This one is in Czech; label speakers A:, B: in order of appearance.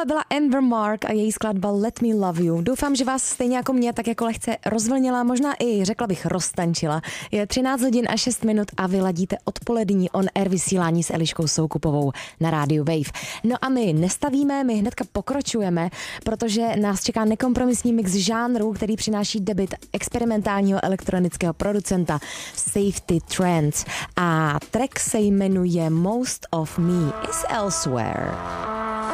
A: Tohle byla Amber Mark a její skladba Let Me Love You. Doufám, že vás stejně jako mě tak jako lehce rozvlnila, možná i řekla bych roztančila. Je 13 hodin a 6 minut a vy ladíte odpolední on air vysílání s Eliškou Soukupovou na rádiu Wave. No a my nestavíme, my hnedka pokročujeme, protože nás čeká nekompromisní mix žánru, který přináší debut experimentálního elektronického producenta Safety Trance. A track se jmenuje Most of Me is Elsewhere.